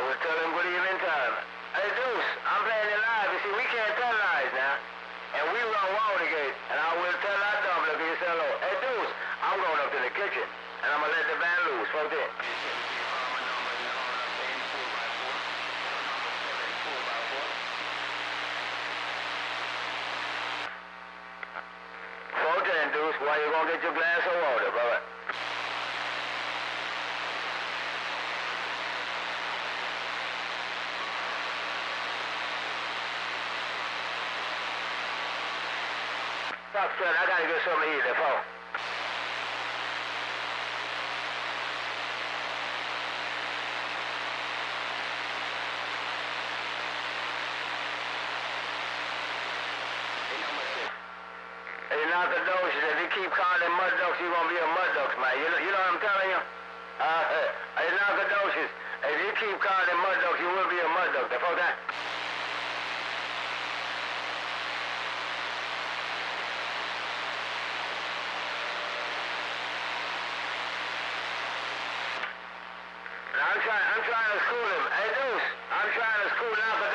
tell him good evening time. Hey, Deuce, I'm playing it live. You see, we can't tell lies now. And we run Watergate, and I will tell that dumb look, you say hello. Hey, Deuce, I'm going up to the kitchen, and I'm going to let the band loose. Folks in. Folks in, Deuce, why you going to get your glass of water, brother? Stop, son. I gotta get something to eat. That's all. Hey, Nacogdoches, if you keep calling them mud ducks, you're gonna be a mud ducks, man. You know what I'm telling you? Hey, Nacogdoches, if you keep calling them mud ducks, you will be a mud duck. That's all that. I'm trying to school him. Hey, Deuce, I'm trying to school him.